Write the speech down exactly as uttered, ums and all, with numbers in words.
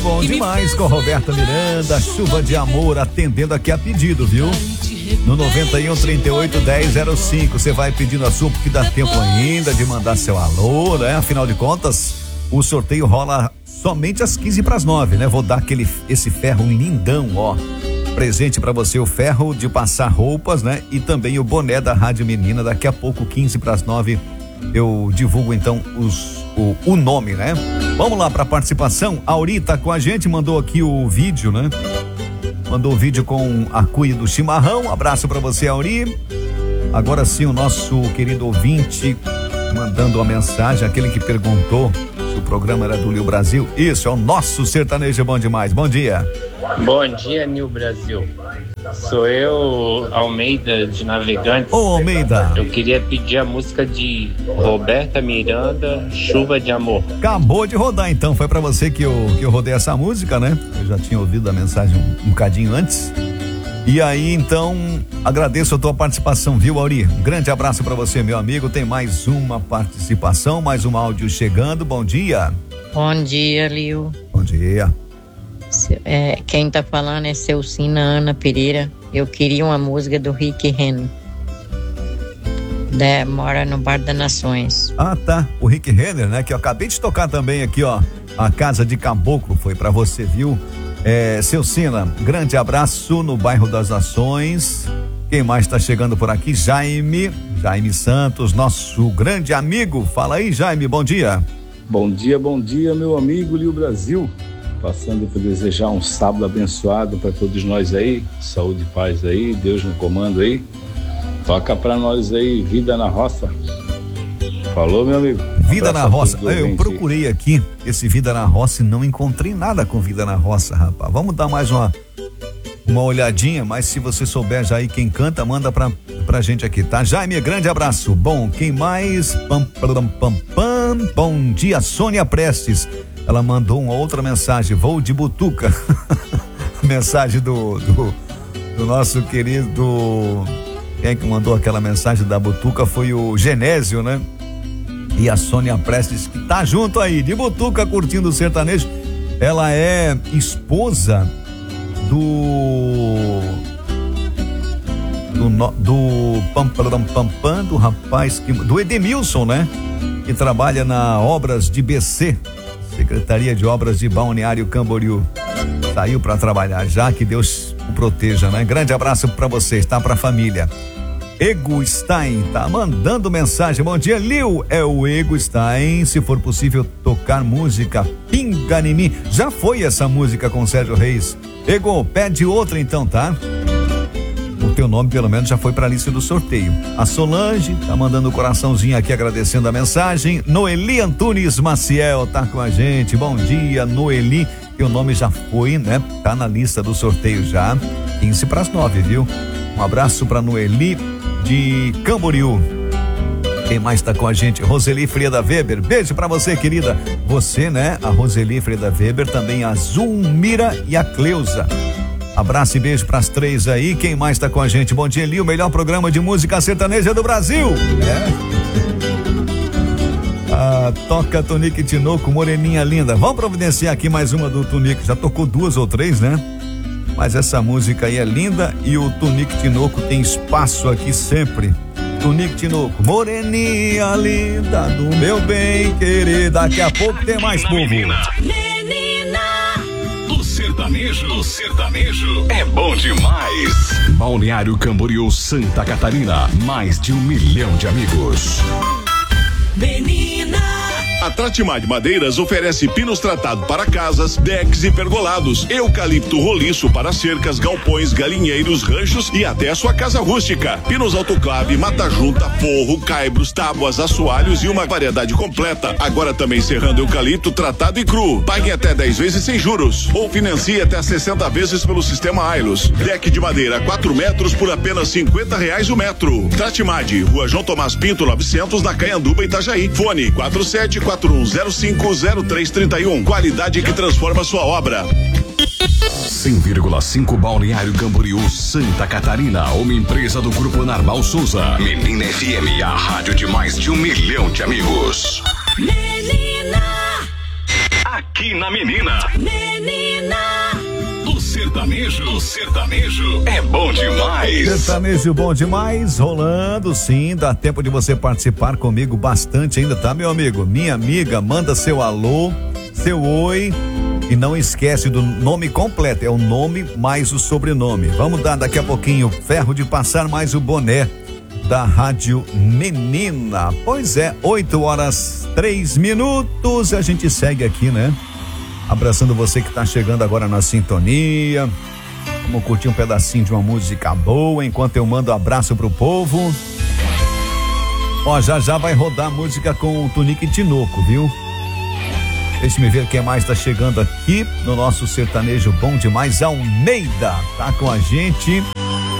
Bom demais com a Roberta Miranda, Chuva de Amor, atendendo aqui a pedido, viu? No noventa e um, trinta e oito, dez, zero cinco, você vai pedindo a sua porque dá tempo ainda de mandar seu alô, né? Afinal de contas, o sorteio rola somente às quinze para as nove, né? Vou dar aquele, esse ferro lindão, ó. Presente pra você, o ferro de passar roupas, né? E também o boné da Rádio Menina. Daqui a pouco, quinze para as nove, eu divulgo então os, o, o nome, né? Vamos lá pra participação. A Auri tá com a gente, mandou aqui o vídeo, né? Mandou o vídeo com a cuia do chimarrão. Abraço pra você, Auri. Agora sim, o nosso querido ouvinte mandando uma mensagem, aquele que perguntou se o programa era do Nil Brasil. Isso, é o nosso sertanejo bom demais. Bom dia. Bom dia, Nil Brasil. Sou eu, Almeida, de Navegantes. Ô, Almeida. Eu queria pedir a música de Roberta Miranda, Chuva de Amor. Acabou de rodar, então. Foi pra você que eu, que eu rodei essa música, né? Eu já tinha ouvido a mensagem um, um bocadinho antes. E aí, então, agradeço a tua participação, viu, Auri? Um grande abraço pra você, meu amigo. Tem mais uma participação, mais um áudio chegando. Bom dia. Bom dia, Lio. Bom dia. É, quem tá falando é Celcina Ana Pereira. Eu queria uma música do Rick Renner, né, mora no Bar das Nações. Ah, tá. O Rick Renner, né? Que eu acabei de tocar também aqui, ó. A Casa de Caboclo foi pra você, viu? É, Celcina, grande abraço no bairro das Nações. Quem mais tá chegando por aqui? Jaime, Jaime Santos, nosso grande amigo. Fala aí, Jaime, bom dia. Bom dia, bom dia, meu amigo Nil Brasil. Passando para desejar um sábado abençoado para todos nós aí, saúde e paz aí, Deus no comando aí. Toca para nós aí, Vida na Roça. Falou, meu amigo. Vida na Roça. Eu procurei aqui esse Vida na Roça e não encontrei nada com Vida na Roça, rapaz. Vamos dar mais uma uma olhadinha, mas se você souber já aí quem canta, manda pra, pra gente aqui, tá? Jaime, grande abraço. Bom, quem mais? Pam, pam, pam, pam. Bom dia, Sônia Prestes. Ela mandou uma outra mensagem, vou de Butuca. Mensagem do, do, do nosso querido, quem é que mandou aquela mensagem da Butuca foi o Genésio, né? E a Sônia Prestes, que tá junto aí, de Butuca, curtindo o sertanejo. Ela é esposa do do, do pam, pam, pam, pam, do rapaz, que, do Edemilson, né? Que trabalha na Obras de B C, Secretaria de Obras de Balneário Camboriú. Saiu para trabalhar já, que Deus o proteja, né? Grande abraço para vocês, tá? Pra família. Ego Stein tá mandando mensagem. Bom dia, Lil. É o Ego Stein. Se for possível tocar música Pinga em Mim. Já foi essa música com Sérgio Reis. Ego, pede outra então, tá? O teu nome pelo menos já foi pra lista do sorteio. A Solange tá mandando um coraçãozinho aqui agradecendo a mensagem. Noeli Antunes Maciel tá com a gente. Bom dia, Noeli. Teu nome já foi, né? Tá na lista do sorteio já. quinze para as nove, viu? Um abraço pra Noeli de Camboriú. Quem mais tá com a gente? Roseli Freda Weber. Beijo pra você, querida. Você, né? A Roseli Freda Weber, também a Zulmira e a Cleusa. Abraço e beijo pras três aí. Quem mais tá com a gente? Bom dia, Lio, o melhor programa de música sertaneja do Brasil. É. Ah, toca Tonique Tinoco, Moreninha Linda. Vamos providenciar aqui mais uma do Tonique. Já tocou duas ou três, né? Mas essa música aí é linda e o Tonique Tinoco tem espaço aqui sempre. Tonique Tinoco, Moreninha Linda do meu bem querer. Daqui a pouco tem mais povo. Menina. Menina. O sertanejo, o sertanejo é bom demais. Balneário Camboriú, Santa Catarina, mais de um milhão de amigos. Menina. A Tratimad Madeiras oferece pinos tratados para casas, decks e pergolados, eucalipto roliço para cercas, galpões, galinheiros, ranchos e até a sua casa rústica. Pinos autoclave, mata-junta, forro, caibros, tábuas, assoalhos e uma variedade completa. Agora também serrando eucalipto tratado e cru. Pague até dez vezes sem juros ou financie até sessenta vezes pelo sistema Ailos. Deck de madeira quatro metros por apenas cinquenta reais o metro. Tratimad, Rua João Tomás Pinto novecentos, na Caianduba, Itajaí. Fone quatro sete quatro um zero cinco zero três três um. Qualidade que transforma sua obra. cem vírgula cinco Balneário Camboriú, Santa Catarina, uma empresa do Grupo Narval Souza. Menina F M, a rádio de mais de um milhão de amigos. Menina. Aqui aqui na Menina. Menina. O sertanejo, o sertanejo é bom demais. Sertanejo bom demais, rolando sim, dá tempo de você participar comigo bastante ainda, tá, meu amigo? Minha amiga, manda seu alô, seu oi e não esquece do nome completo, é o nome mais o sobrenome. Vamos dar daqui a pouquinho ferro de passar mais o boné da Rádio Menina. Pois é, oito horas, três minutos, a gente segue aqui, né? Abraçando você que tá chegando agora na sintonia. Vamos curtir um pedacinho de uma música boa enquanto eu mando um abraço pro povo. Ó, já já vai rodar a música com o Tunique Tinoco, viu? Deixa me ver quem mais tá chegando aqui no nosso sertanejo bom demais. Almeida tá com a gente.